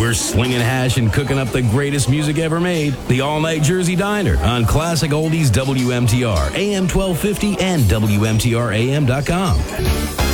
We're slinging hash and cooking up the greatest music ever made. The All Night Jersey Diner on Classic Oldies WMTR, AM 1250 and WMTRAM.com.